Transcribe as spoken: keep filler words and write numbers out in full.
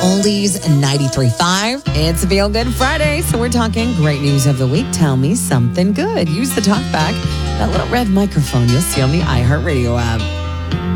Oldies ninety-three point five. It's a Feel Good Friday, so we're talking great news of the week. Tell me something good. Use the talkback, that little red microphone you'll see on the iHeartRadio app.